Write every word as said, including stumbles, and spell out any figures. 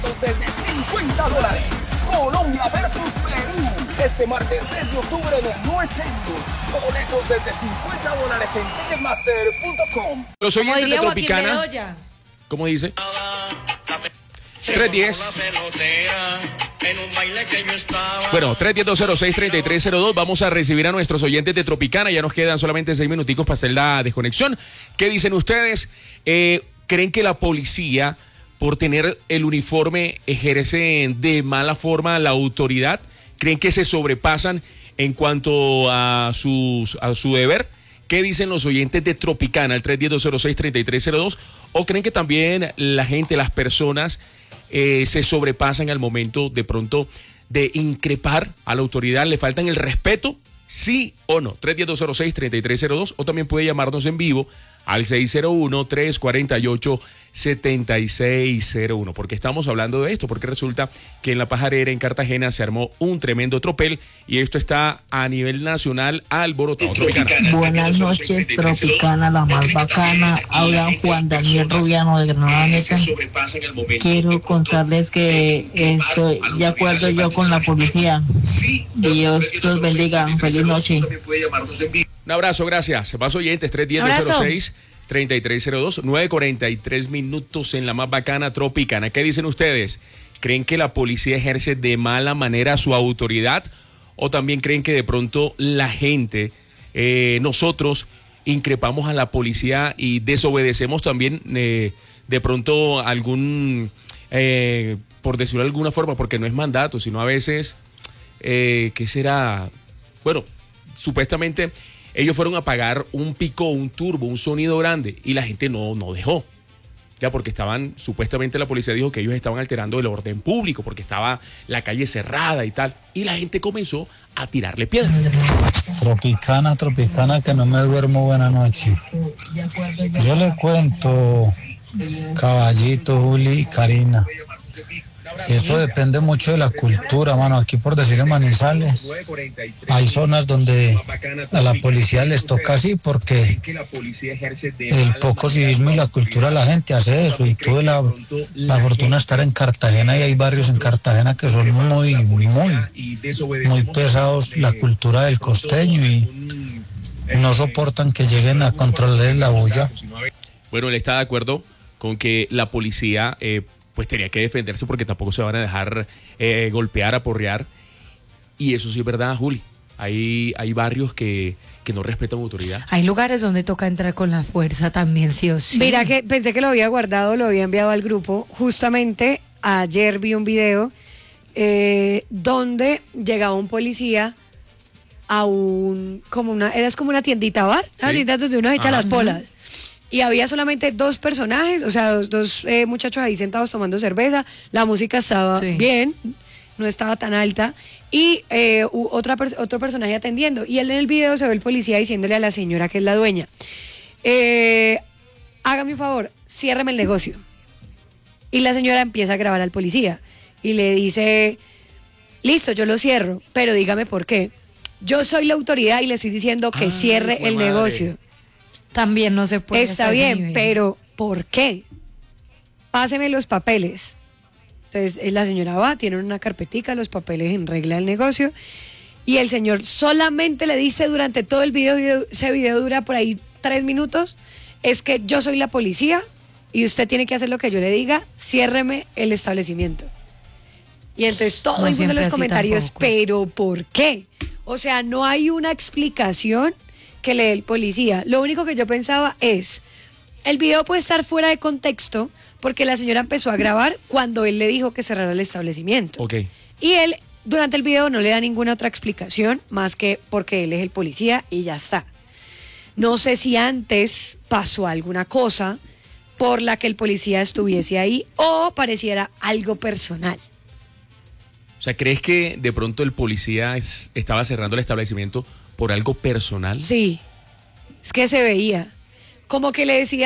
Desde cincuenta dólares. Colombia versus Perú. Este martes seis de octubre en el No Es Serio. Boletos desde cincuenta dólares en ticketmaster punto com. Los oyentes de Tropicana. ¿Cómo dice? tres diez. Bueno, tres diez, dos cero seis, treinta y tres cero dos. Vamos a recibir a nuestros oyentes de Tropicana. Ya nos quedan solamente seis minuticos para hacer la desconexión. ¿Qué dicen ustedes? Eh, ¿Creen que la policía, por tener el uniforme, ejerce de mala forma la autoridad? ¿Creen que se sobrepasan en cuanto a, sus, a su deber? ¿Qué dicen los oyentes de Tropicana, el tres diez, dos cero seis, treinta y tres cero dos? ¿O creen que también la gente, las personas, eh, se sobrepasan al momento de pronto de increpar a la autoridad? ¿Le faltan el respeto? ¿Sí o no? tres diez, dos cero seis, treinta y tres cero dos. O también puede llamarnos en vivo al seis cero uno, tres cuatro ocho, siete seis cero uno, porque estamos hablando de esto, porque resulta que en La Pajarera, en Cartagena, se armó un tremendo tropel y esto está a nivel nacional alborotado. Tropicana. Buenas noches, Tropicana, la más bacana. Habla Juan Daniel Rubiano de Granada Meta. Quiero contarles que estoy de acuerdo yo con la policía. Dios los bendiga. Feliz noche. Un abrazo, gracias. Más oyentes, tres diez, dos cero seis, treinta y tres cero dos, nueve cuarenta y tres minutos en la más bacana Tropicana. ¿Qué dicen ustedes? ¿Creen que la policía ejerce de mala manera su autoridad? ¿O también creen que de pronto la gente, eh, nosotros, increpamos a la policía y desobedecemos también eh, de pronto algún, eh, por decirlo de alguna forma, porque no es mandato, sino a veces, eh, ¿qué será? Bueno, supuestamente ellos fueron a pagar un pico, un turbo, un sonido grande y la gente no, no dejó. Ya porque estaban, supuestamente la policía dijo que ellos estaban alterando el orden público porque estaba la calle cerrada y tal. Y la gente comenzó a tirarle piedras. Tropicana, Tropicana, que no me duermo, buena noche. Yo le cuento, Caballito, Juli y Karina. Eso depende mucho de la cultura, mano. Aquí, por decirlo en Manizales, hay zonas donde a la policía les toca así porque el poco civismo y la cultura de la gente hace eso. Y tuve la, la fortuna de estar en Cartagena y hay barrios en Cartagena que son muy, muy, muy pesados, la cultura del costeño, y no soportan que lleguen a controlar la bulla. Bueno, él está de acuerdo con que la policía eh, pues tenía que defenderse porque tampoco se van a dejar eh, golpear, aporrear. Y eso sí es verdad, Juli. Hay, hay barrios que, que no respetan autoridad. Hay lugares donde toca entrar con la fuerza también, sí o sí. Mira que pensé que lo había guardado, lo había enviado al grupo. Justamente ayer vi un video eh, donde llegaba un policía a un, como una, era como una tiendita bar, sí. Una tiendita donde uno echa Ajá. las polas. Y había solamente dos personajes, o sea, dos, dos eh, muchachos ahí sentados tomando cerveza. La música estaba sí. bien, no estaba tan alta. Y eh, otra, otro personaje atendiendo. Y él en el video se ve el policía diciéndole a la señora que es la dueña, eh, hágame un favor, ciérreme el negocio. Y la señora empieza a grabar al policía y le dice, listo, yo lo cierro, pero dígame por qué. Yo soy la autoridad y le estoy diciendo que ah, cierre el madre. negocio. También no se puede. Está bien, pero ¿por qué? Páseme los papeles. Entonces la señora va, tiene una carpetica, los papeles en regla del negocio, y el señor solamente le dice durante todo el video, video, ese video dura por ahí tres minutos, es que yo soy la policía y usted tiene que hacer lo que yo le diga, ciérreme el establecimiento. Y entonces todo no el mundo en los comentarios, tampoco. ¿Pero por qué? O sea, no hay una explicación que le dé el policía. Lo único que yo pensaba es, el video puede estar fuera de contexto porque la señora empezó a grabar cuando él le dijo que cerrara el establecimiento. Okay. Y él durante el video no le da ninguna otra explicación más que porque él es el policía y ya está. No sé si antes pasó alguna cosa por la que el policía estuviese ahí o pareciera algo personal. O sea, ¿crees que de pronto el policía es, estaba cerrando el establecimiento por algo personal? Sí, es que se veía. Como que le decía